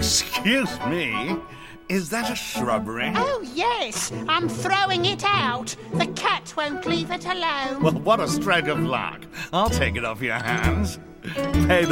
Excuse me, is that a shrubbery? Oh, yes, I'm throwing it out. The cat won't leave it alone. Well, what a stroke of luck. I'll take it off your hands. Pay the